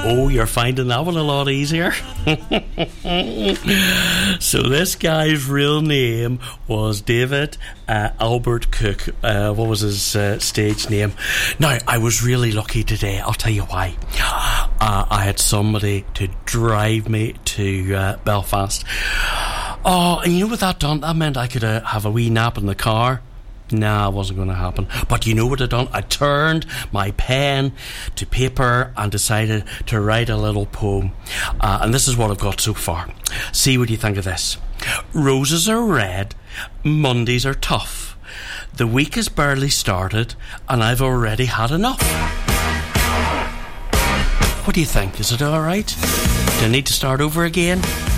Oh, you're finding that one a lot easier. So this guy's real name was David Albert Cook. What was his stage name? Now, I was really lucky today. I'll tell you why. I had somebody to drive me to Belfast. Oh, and you know what that done? That meant I could have a wee nap in the car. Nah, it wasn't going to happen. But you know what I done? I turned my pen to paper and decided to write a little poem. And this is what I've got so far. See what you think of this. Roses are red, Mondays are tough. The week has barely started and I've already had enough. What do you think? Is it alright? Do I need to start over again?